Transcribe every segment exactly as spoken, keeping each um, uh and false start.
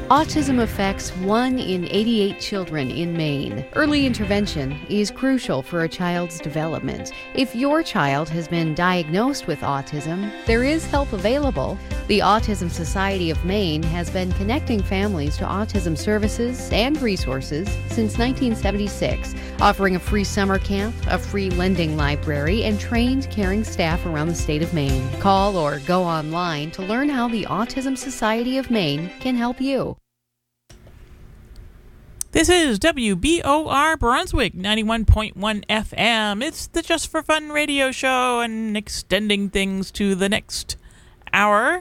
Autism affects one in eighty-eight children in Maine. Early intervention is crucial for a child's development. If your child has been diagnosed with autism, there is help available. The Autism Society of Maine has been connecting families to autism services and resources since nineteen seventy-six, offering a free summer camp, a free lending library, and trained caring staff around the state of Maine. Call or go online to learn how the Autism Society of Maine can help you. This is W B O R Brunswick, ninety-one point one F M. It's the Just for Fun radio show and extending things to the next hour.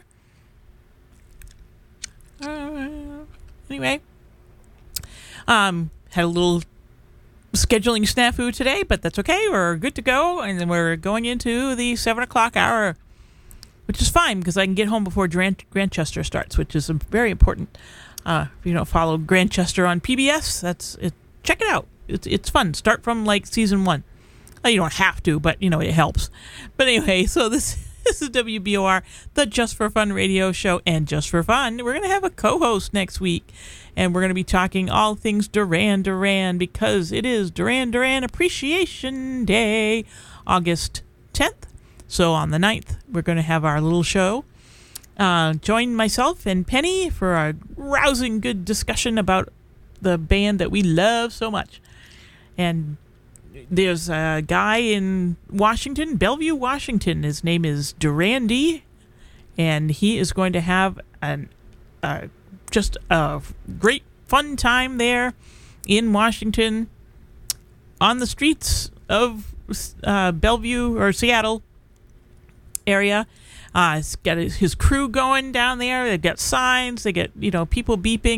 Uh, anyway, um, had a little scheduling snafu today, but that's okay. We're good to go, and then we're going into the seven o'clock hour, which is fine because I can get home before Gran- Grantchester starts, which is very important. Uh, if you don't follow Grantchester on P B S, that's it. Check it out. It's it's fun. Start from like season one. Oh, you don't have to, but you know it helps. But anyway, so this this is W B O R, the Just for Fun radio show, and just for fun, we're gonna have a co-host next week, and we're gonna be talking all things Duran Duran because it is Duran Duran Appreciation Day, August tenth. So on the ninth, we're gonna have our little show. Uh, join myself and Penny for a rousing good discussion about the band that we love so much. And there's a guy in Washington, Bellevue, Washington. His name is Durandi, and he is going to have an uh, just a great fun time there in Washington on the streets of uh, Bellevue or Seattle area. Uh, he's got his, his crew going down there. They've got signs. They get, you know, people beeping.